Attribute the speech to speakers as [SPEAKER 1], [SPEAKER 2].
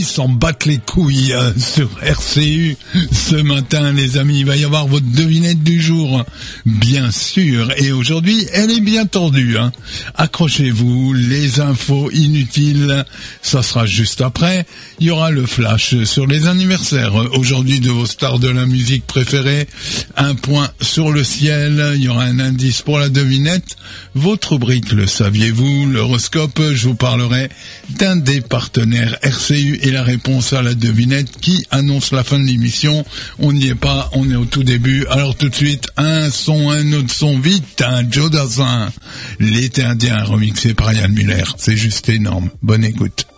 [SPEAKER 1] Ils s'en battent les couilles sur RCU ce matin, les amis. Il va y avoir votre devinette du jour, bien sûr. Et aujourd'hui, elle est bien tordue. Accrochez-vous, les infos inutiles, ça sera juste après. Il y aura le flash sur les anniversaires. Aujourd'hui, de vos stars de la musique préférée. Un point sur le ciel. Il y aura un indice pour la devinette. Votre rubrique, le saviez-vous? L'horoscope, je vous parlerai d'un des partenaires RCU et la réponse à la devinette qui annonce la fin de l'émission. On n'y est pas, on est au tout début. Alors tout de suite, un autre son, vite, un Joe Dassin, l'été indien remixé par Yann Muller. C'est juste énorme. Bonne écoute.